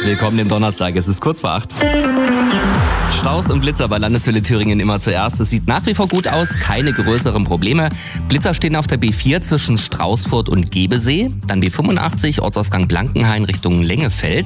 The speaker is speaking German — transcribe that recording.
Willkommen im Donnerstag, es ist kurz vor 8. Staus und Blitzer bei Landeshölle Thüringen immer zuerst. Es sieht nach wie vor gut aus, keine größeren Probleme. Blitzer stehen auf der B4 zwischen Straußfurt und Gebesee, dann B85 Ortsausgang Blankenhain Richtung Lengefeld.